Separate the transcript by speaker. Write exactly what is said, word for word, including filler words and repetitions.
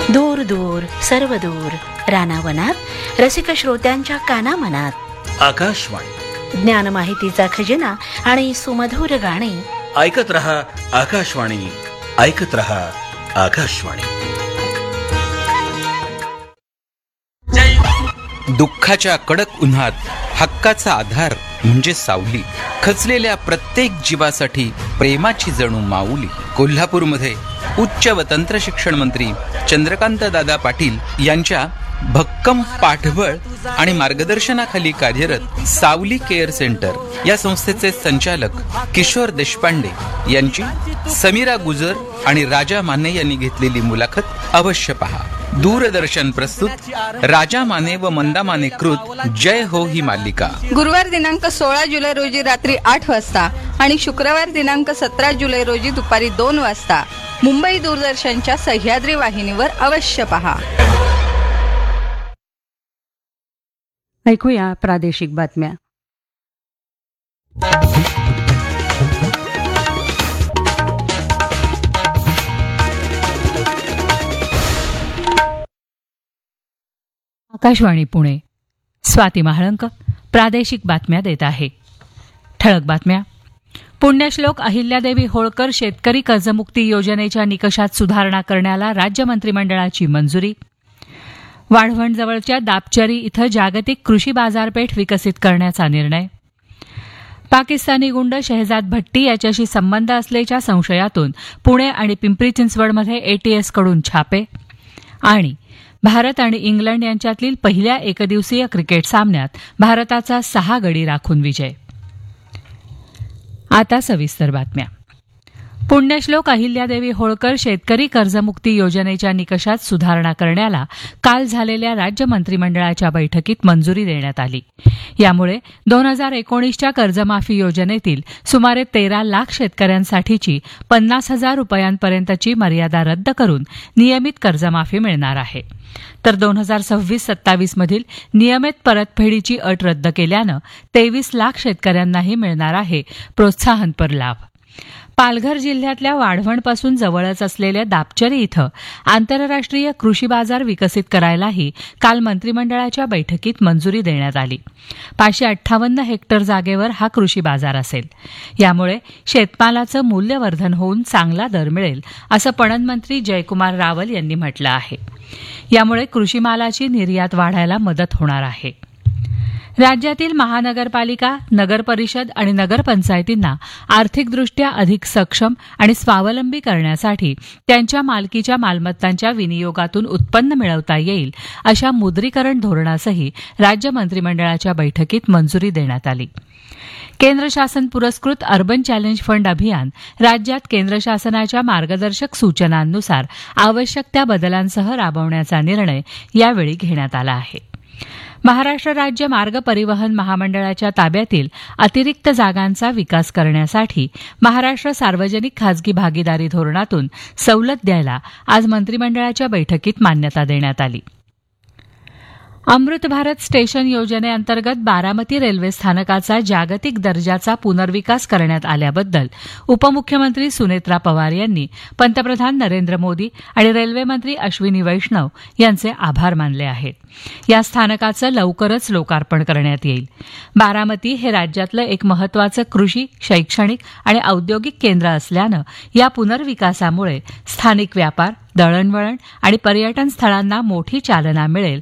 Speaker 1: दूर दूर सर्व दूर रानावनात रसिक श्रोत्यांच्या कानामनात
Speaker 2: आकाशवाणी
Speaker 1: ज्ञान माहितीचा खजिना आणि सुमधुर गाणी.
Speaker 2: ऐकत रहा आकाशवाणी, ऐकत रहा आकाशवाणी.
Speaker 3: दुःखाच्या कडक उन्हात हक्काचा आधार म्हणजे सावली. खचलेल्या प्रत्येक जीवासाठी प्रेमाची जणू माऊली. कोल्हापूरमध्ये उच्च व तंत्र शिक्षण मंत्री चंद्रकांत दादा पाटील यांच्या भक्कम पाठबळ आणि मार्गदर्शनाखाली कार्यरत सावली केअर सेंटर या संस्थेचे संचालक किशोर देशपांडे यांची समीरा गुजर आणि राजा माने यांनी घेतलेली मुलाखत अवश्य पहा. दूरदर्शन प्रस्तुत राजा माने व मंदा माने कृत जय हो ही मालिका
Speaker 4: गुरुवार दिनांक सोळा जुलै रोजी रात्री आठ वाजता आणि शुक्रवार दिनांक सतरा जुलै रोजी दुपारी दोन वाजता मुंबई दूरदर्शनच्या सह्याद्री वाहिनीवर अवश्य पहा.
Speaker 5: ऐकूया प्रादेशिक बातम्या. आकाशवाणी पुणे. स्वाती महाळंक प्रादेशिक बातम्या देत आहे. ठळक बातम्या. पुण्यश्लोक अहिल्यादेवी होळकर शेतकरी कर्जमुक्ती योजनेच्या निकषात सुधारणा करण्याला राज्य मंत्रिमंडळाची मंजुरी. वाढवणजवळच्या दापचरी इथं जागतिक कृषी बाजारपेठ विकसित करण्याचा निर्णय. पाकिस्तानी गुंड शहजाद भट्टी याच्याशी संबंध असल्याच्या संशयातून पुणे आणि पिंपरी चिंचवडमध्ये एटीएसकडून छापे. आणि भारत आणि इंग्लंड यांच्यातील पहिल्या एकदिवसीय क्रिकेट सामन्यात भारताचा सहा गडी राखून विजय. आता सविस्तर बातम्या. पुण्यश्लोक अहिल्यादेवी होळकर शेतकरी कर्जमुक्ती योजनेच्या निकषात सुधारणा करण्याला काल झालेल्या राज्य मंत्रिमंडळाच्या बैठकीत मंजुरी देण्यात आली. यामुळे दोन हजार एकोणीसच्या कर्जमाफी योजनेतील सुमारे तेरा लाख शेतकऱ्यांसाठीची पन्नास हजार रुपयांपर्यंतची मर्यादा रद्द करून नियमित कर्जमाफी मिळणार आहे. तर दोन हजार सव्वीस सत्तावीस मधील नियमित परतफेडीची अट रद्द केल्यानं तेवीस लाख शेतकऱ्यांनाही मिळणार आहे प्रोत्साहनपर लाभ. पालघर जिल्ह्यातल्या वाढवणपासून जवळच असलेल्या दापचरी इथं आंतरराष्ट्रीय कृषी बाजार विकसित करायलाही काल मंत्रिमंडळाच्या बैठकीत मंजुरी देण्यात आली. पाचशे अठ्ठावन्न हेक्टर जागेवर हा कृषी बाजार असेल. यामुळे शेतमालाचं मूल्यवर्धन होऊन चांगला दर मिळेल असं पणन मंत्री जयकुमार रावल यांनी म्हटलं आहे. यामुळे कृषी मालाची निर्यात वाढायला मदत होणार आहे. राज्यातील महानगरपालिका, नगरपरिषद आणि नगरपंचायतींना आर्थिकदृष्ट्या अधिक सक्षम आणि स्वावलंबी करण्यासाठी त्यांच्या मालकीच्या मालमत्तांच्या विनियोगातून उत्पन्न मिळवता येईल अशा मुद्रीकरण धोरणासही राज्य मंत्रिमंडळाच्या बैठकीत मंजुरी देण्यात आली. केंद्र शासन पुरस्कृत अर्बन चॅलेंज फंड अभियान राज्यात केंद्र शासनाच्या मार्गदर्शक सूचनांनुसार आवश्यक त्या बदलांसह राबवण्याचा निर्णय यावेळी घेण्यात आला आहे. महाराष्ट्र राज्य मार्ग परिवहन महामंडळाच्या ताब्यातील अतिरिक्त जागांचा विकास करण्यासाठी महाराष्ट्र सार्वजनिक खासगी भागीदारी धोरणातून सवलत द्यायला आज मंत्रिमंडळाच्या बैठकीत मान्यता देण्यात आली. अमृत भारत स्टेशन योजनेअंतर्गत बारामती रेल्वे स्थानकाचा जागतिक दर्जाचा पुनर्विकास करण्यात आल्याबद्दल उपमुख्यमंत्री सुनेत्रा पवार यांनी पंतप्रधान नरेंद्र मोदी आणि रेल्वेमंत्री अश्विनी वैष्णव यांचे आभार मानले आहेत. या स्थानकाचं लवकरच लोकार्पण करण्यात येईल. बारामती हे राज्यातलं एक महत्वाचं कृषी, शैक्षणिक आणि औद्योगिक केंद्र असल्यानं या पुनर्विकासामुळे स्थानिक व्यापार, दळणवळण आणि पर्यटन स्थळांना मोठी चालना मिळेल